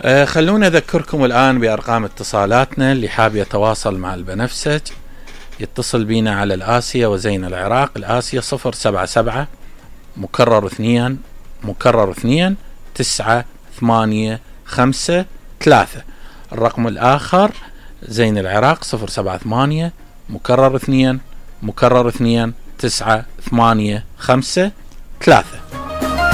خلونا أذكركم الآن بأرقام اتصالاتنا. اللي حاب يتواصل مع البنفسج يتصل بينا على الآسيا وزين العراق. الآسيا 077 مكرر 2 مكرر 2 9 8 5 3. الرقم الآخر زين العراق 078 مكرر 2 مكرر 2 9 8 5 3.